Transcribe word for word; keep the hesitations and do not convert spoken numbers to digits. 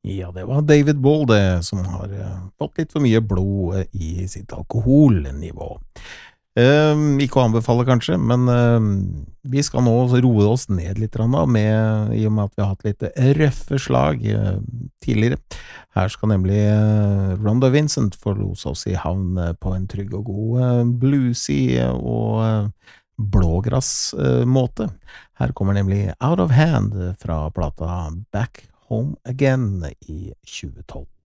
Ja, det var David Ball det, som har eh, fått litt for mye blod eh, i sitt alkoholnivå. Ehm, ikke å anbefale kanskje, men ehm, vi skal nå roe oss ned litt grann da, med, i og med at vi har hatt litt røffe slag eh, tidligere. Her skal nemlig eh, Rhonda Vincent forlose oss i havn eh, på en trygg og god eh, bluesy eh, og eh, blågrass eh, måte. Her kommer nemlig Out of Hand fra plata Back Home Again i tjue tolv.